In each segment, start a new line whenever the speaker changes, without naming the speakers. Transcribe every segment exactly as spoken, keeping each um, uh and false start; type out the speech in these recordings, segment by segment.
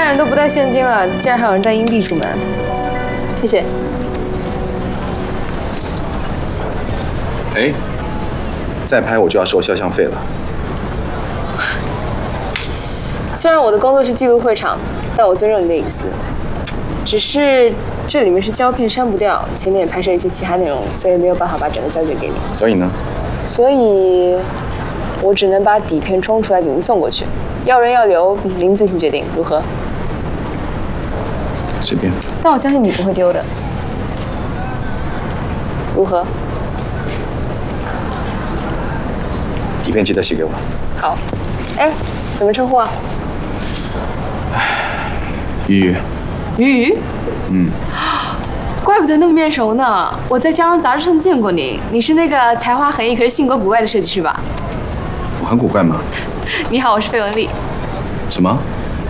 人都不带现金了，竟然还有人带硬币出门，谢谢。
哎，再拍我就要收肖像费了。
虽然我的工作是记录会场，但我尊重你的隐私。只是这里面是胶片，删不掉，前面也拍摄一些其他内容，所以没有办法把整个胶卷给你。
所以呢？
所以，我只能把底片冲出来给您送过去。要人要留，您自行决定，如何？
随便。
但我相信你不会丢的。如何？
底片记得写给我。
好。哎，怎么称呼啊？
鱼鱼。
鱼鱼。
嗯。
怪不得那么面熟呢！我在家用杂志上见过您，你是那个才华横溢可是性格古怪的设计师吧？
我很古怪吗？
你好，我是费雯丽。
什么？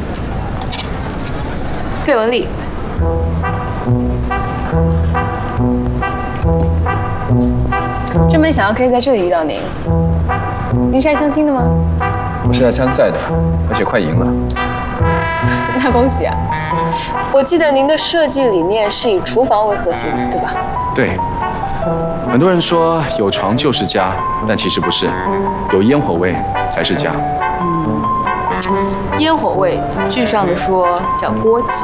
费雯丽。真没想到可以在这里遇到您。您是来相亲的吗？
我是来参赛的，而且快赢了。
那恭喜啊！我记得您的设计理念是以厨房为核心，对吧？
对。很多人说有床就是家，但其实不是，有烟火味才是家。
嗯，烟火味，具象的说叫锅气。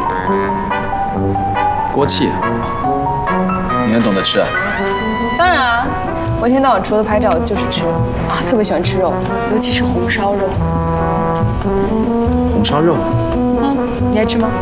锅气？你很懂得吃啊？
当然啊，我一天到晚除了拍照就是吃啊，特别喜欢吃肉，尤其是红烧肉。
红烧肉？
嗯，你爱吃吗？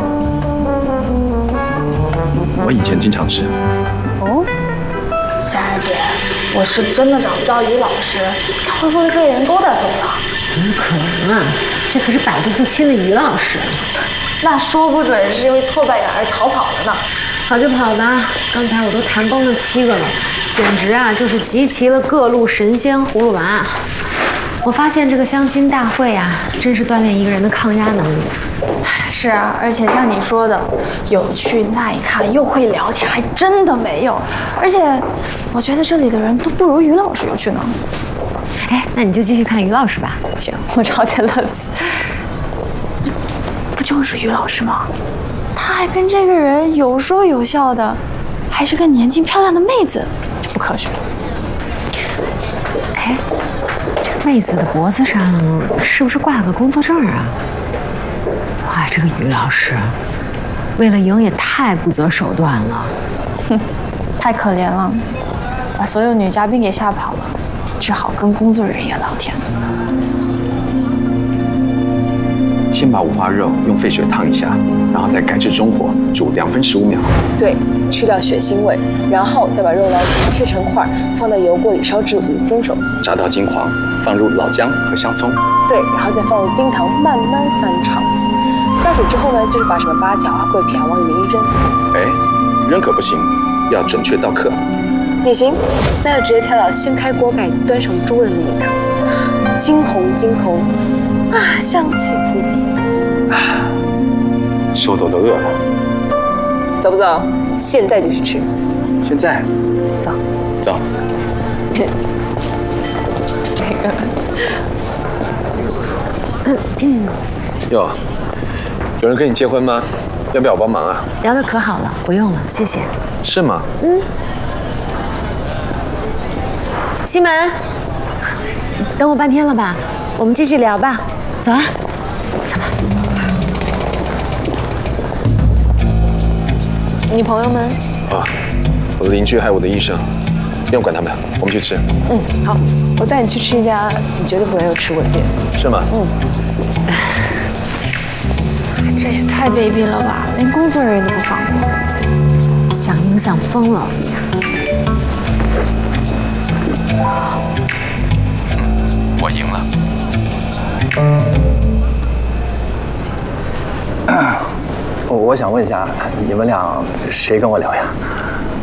我以前经常吃。
哦，
佳姐，我是真的找不到于老师，他会不会被人勾搭走了？
怎么可能啊？这可是百毒不侵的于老师。
那说不准是因为挫败感而逃跑了呢。
跑就跑吧，刚才我都谈崩了七个了，简直啊就是集齐了各路神仙葫芦娃。我发现这个相亲大会啊，真是锻炼一个人的抗压能力。
是啊，而且像你说的，有趣耐看又会聊天，还真的没有。而且，我觉得这里的人都不如于老师有趣呢。
哎，那你就继续看于老师吧。
行，我找点乐子。这不就是于老师吗？他还跟这个人有说有笑的，还是个年轻漂亮的妹子，这不科学。
哎，这个妹子的脖子上是不是挂了个工作证啊？哇，这个于老师为了赢也太不择手段了。
哼，太可怜了，把所有女嘉宾给吓跑了，只好跟工作人员聊天。
先把五花肉用沸水烫一下，然后再改至中火煮两分十五秒。
对，去掉血腥味，然后再把肉捞出，切成块，放在油锅里烧至五分熟，
炸到金黄，放入老姜和香葱。
对，然后再放入冰糖，慢慢翻炒。加水之后呢，就是把什么八角啊、桂皮啊往里面一扔。
哎，扔可不行，要准确到克。
也行，那就直接跳到掀开锅盖端上桌的那一刻，金红金红，啊，香气扑鼻。
啊，说的我都饿了。
走不走？现在就去吃。
现在？
走。
走。哟，有人跟你结婚吗？要不要我帮忙啊？
聊得可好了，不用了，谢谢。
是吗？
嗯。西门，等我半天了吧？我们继续聊吧。走啊，走吧。
你朋友们？
啊，我的邻居还有我的医生，不用管他们，我们去吃。
嗯，好，我带你去吃一家你绝对不能有吃过的店。
是吗？
嗯。
这也太卑鄙了吧，连工作人员都不放过，
想赢想疯了。
我赢了。
我我想问一下，你们俩谁跟我聊呀？